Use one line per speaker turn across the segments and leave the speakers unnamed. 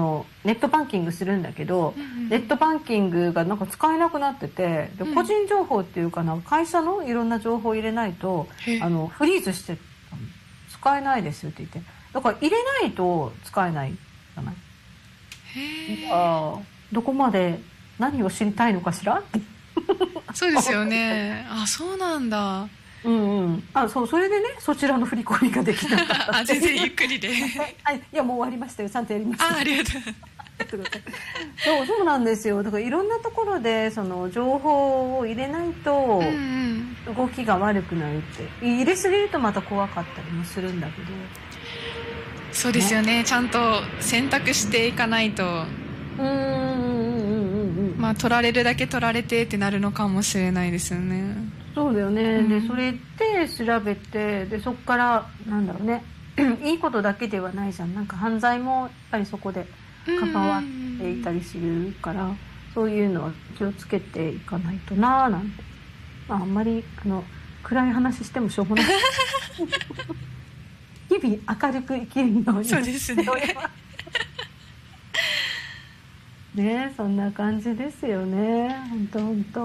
ネットバンキングするんだけど、ネットバンキングがなんか使えなくなってて、で個人情報っていうかな、会社のいろんな情報を入れないとフリーズして使えないですって言って、だから入れないと使えないじゃない。どこまで何を知りたいのかしらって
そうですよね。あ、そうなんだ。
そう、それでね、そちらの振り込みができなかった。
全然ゆっくりで。
いや、もう終わりましたよ。ちゃんとやりました。
ありがとう。
そうなんですよ。だからいろんなところでその情報を入れないと動きが悪くなるって、入れすぎるとまた怖かったりもするんだけど。
そうですよね。ちゃんと選択していかないと。まあ取られるだけ取られてってなるのかもしれないですよね。
そうだよね。でそれで調べて、でそこからなんだろうねいいことだけではないじゃん。なんか犯罪もやっぱりそこで関わっていたりするから、そういうのは気をつけていかないとなーなんて、あんまり暗い話してもしょうがない日々明るく生きるように。
そうですね
ね、そんな感じですよね。本当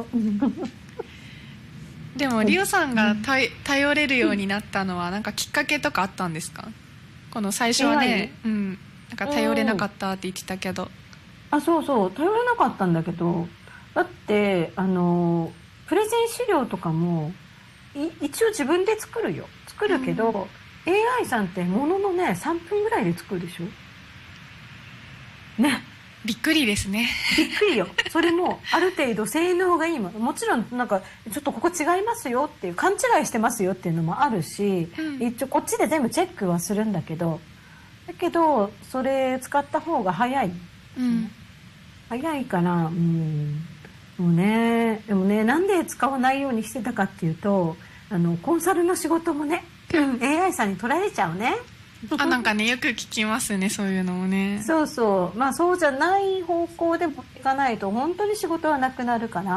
でもリオさんが頼れるようになったのはなんかきっかけとかあったんですか？この最初はね、なんか頼れなかったって言ってたけど。
そうそう、頼れなかったんだけど、だってプレゼン資料とかも一応自分で作るけど、AI さんってもののね3分ぐらいで作るでしょね。
びっくりですね。
びっくりよ。それもある程度性能がいいもの、もちろんなんかちょっとここ違いますよっていう、勘違いしてますよっていうのもあるし、一応こっちで全部チェックはするんだけどそれ使った方が早い、早いから、もうね。でもね、なんで使わないようにしてたかっていうと、コンサルの仕事もねAI さんに取られちゃうね。
なんかね、よく聞きますね、そういうのもね。
そうそう、まあそうじゃない方向でもいかないと本当に仕事はなくなるから、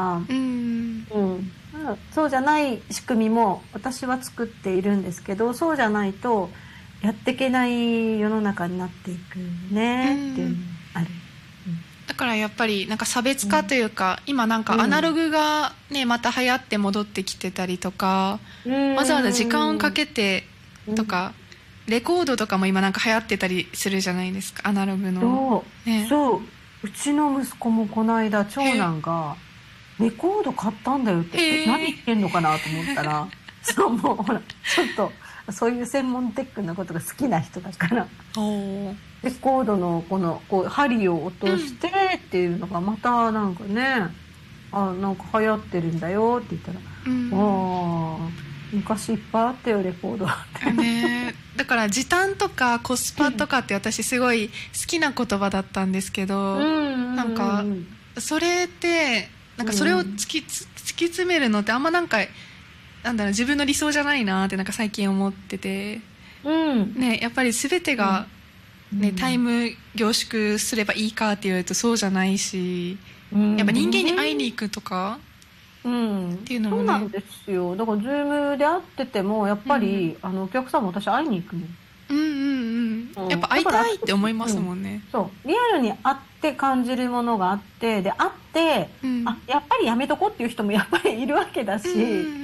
そうじゃない仕組みも私は作っているんですけど、そうじゃないとやっていけない世の中になっていくねっていうのもある。
だからやっぱりなんか差別化というか、今なんかアナログがね、また流行って戻ってきてたりとか、わざわざ時間をかけてとか、レコードとかも今なんか流行ってたりするじゃないですか、アナログの。
そう、うちの息子もこの間長男がレコード買ったんだよって、何言ってんのかなと思ったらそう、もうほらちょっとそういう専門テックなことが好きな人だから、レコードのこう針を落としてっていうのがまたなんかね、なんか流行ってるんだよって言ったら、昔いっぱいあったよレコードって
ね。だから時短とかコスパとかって私すごい好きな言葉だったんですけど、なんかそれってなんかそれを突き詰めるのってあんまなんだろう、自分の理想じゃないなってなんか最近思ってて、ね、やっぱり全てが、タイム凝縮すればいいかって言われるとそうじゃないし、やっぱ人間に会いに行くとかっていうのもね、
そうなんですよ。だからズームで会っててもやっぱり、お客さんも私会いに行くの。
やっぱ会いたいって思いますもんね。
そうリアルに会って感じるものがあって、で会って、やっぱりやめとこっていう人もやっぱりいるわけだし、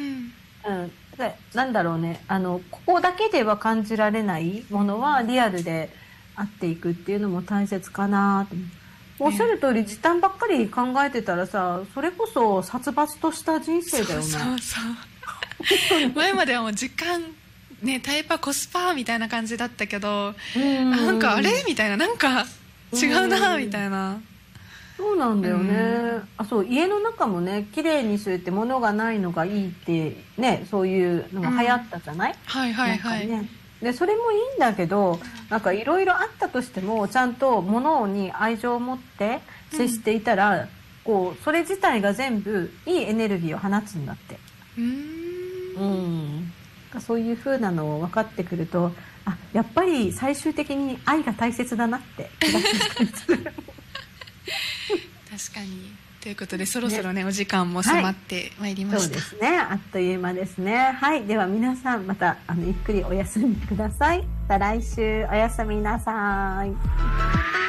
なんだろうね、ここだけでは感じられないものはリアルで会っていくっていうのも大切かなと思って。おっしゃる通り時短ばっかり考えてたらさ、それこそ殺伐とした人生だよね。
そう前まではもう時間ね、タイパコスパみたいな感じだったけど、なんかあれみたいな、なんか違うなみたいな。
そうなんだよね。そう、家の中もね綺麗にするって、物がないのがいいってね、そういうのが流行ったじゃない。でそれもいいんだけど、なんかいろいろあったとしてもちゃんと物に愛情を持って接していたら、それ自体が全部いいエネルギーを放つんだって。そういう風なのを分かってくると、やっぱり最終的に愛が大切だなって気がする。
確かに。ということでそろそろね、お時間も迫ってまいりました。
そうですね、あっという間ですね。はい、では皆さんまたゆっくりお休みください。また来週おやすみなさい。